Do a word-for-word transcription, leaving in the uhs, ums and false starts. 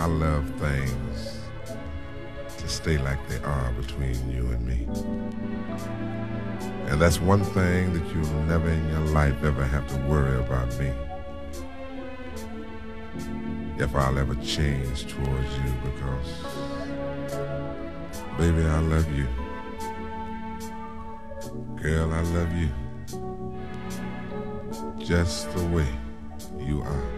I love things to stay like they are between you and me. And that's one thing that you'll never in your life ever have to worry about me. If I'll ever change towards you, because, baby, I love you. Girl, I love you. Just the way you are.